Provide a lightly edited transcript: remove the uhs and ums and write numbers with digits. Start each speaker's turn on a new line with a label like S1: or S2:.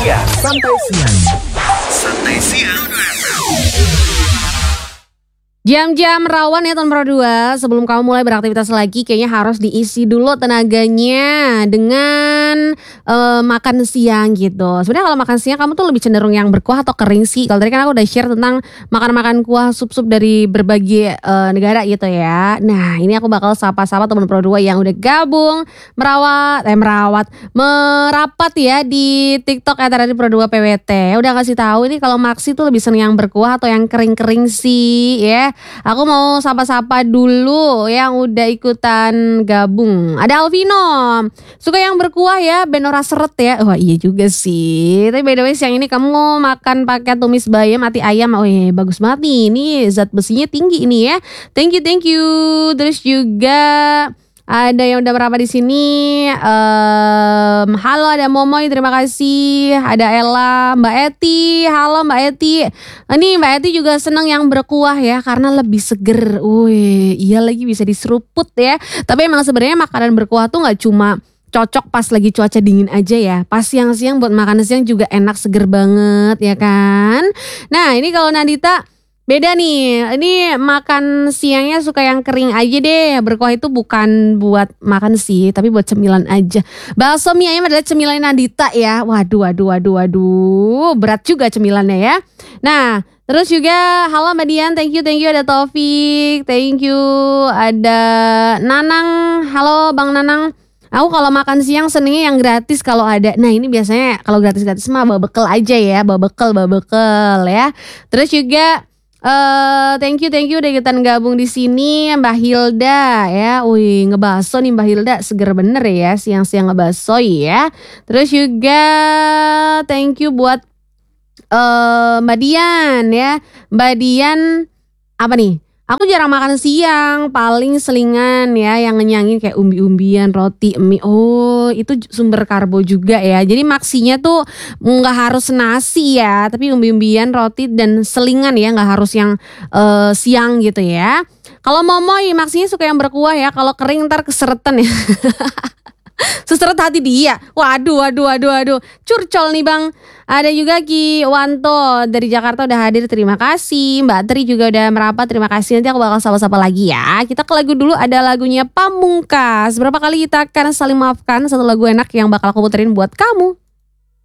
S1: Iya, santai siang. Santai siang.
S2: Jam-jam rawan ya Tahun Pro 2. Sebelum kamu mulai beraktivitas lagi, kayaknya harus diisi dulu tenaganya dengan makan siang gitu. Sebenarnya kalau makan siang kamu tuh lebih cenderung yang berkuah atau kering sih? Kalau tadi kan aku udah share tentang makan-makan kuah sup-sup dari berbagai negara gitu ya. Nah ini aku bakal sapa-sapa Teman Pro 2 yang udah gabung merapat ya di TikTok @radio Pro 2 PWT. Udah kasih tahu ini kalau Maksi tuh lebih seneng yang berkuah atau yang kering-kering sih ya. Aku mau sapa-sapa dulu yang udah ikutan gabung. Ada Alvino, suka yang berkuah ya, benora seret ya. Wah iya juga sih. Tapi by the way siang ini kamu makan pakai tumis bayam ati ayam. Oh iya bagus banget nih. Ini zat besinya tinggi ini ya. Thank you. Terus juga ada yang udah berapa di sini? Halo, ada Momoy, terima kasih. Ada Ella, Mbak Eti. Halo Mbak Eti. Ini Mbak Eti juga seneng yang berkuah ya, karena lebih seger. Wih, iya lagi bisa diseruput ya. Tapi emang sebenarnya makanan berkuah tuh nggak cuma cocok pas lagi cuaca dingin aja ya. Pas siang-siang buat makan siang juga enak, seger banget ya kan. Nah ini kalau Nandita beda nih, ini makan siangnya suka yang kering aja deh. Berkuah itu bukan buat makan sih, tapi buat cemilan aja. Bakso mie ayam adalah cemilan Nandita ya. Waduh, berat juga cemilannya ya. Nah, terus juga halo Mbak Dian, thank you ada Taufik, thank you, ada Nanang, halo Bang Nanang. Aku kalau makan siang senengnya yang gratis kalau ada. Nah ini biasanya kalau gratis mah babekel aja ya, babekel ya. Terus juga thank you udah ikutan gabung di sini Mbak Hilda ya. Wih, ngebaso nih Mbak Hilda, seger bener ya siang-siang ngebaso ya. Terus juga thank you buat Mbak Dian ya. Mbak Dian apa nih? Aku jarang makan siang, paling selingan ya yang ngenyangin kayak umbi-umbian, roti, mie. Oh, itu sumber karbo juga ya. Jadi maksinya tuh nggak harus nasi ya, tapi umbi-umbian, roti dan selingan ya, nggak harus yang siang gitu ya. Kalau Momoy maksinya suka yang berkuah ya, kalau kering ntar keseretan ya. Seseret hati dia. Waduh. Curcol nih Bang. Ada juga Ki Wanto dari Jakarta udah hadir. Terima kasih. Mbak Tri juga udah merapat. Terima kasih. Nanti aku bakal sapa-sapa lagi ya. Kita ke lagu dulu. Ada lagunya Pamungkas. Berapa kali kita akan saling maafkan. Satu lagu enak yang bakal aku puterin buat kamu.